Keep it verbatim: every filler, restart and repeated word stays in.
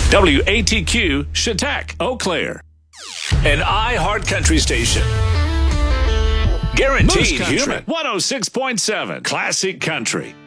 W A T Q, Chautauqua, Eau Claire. An iHeart Country station. Guaranteed human. one oh six point seven Classic Country.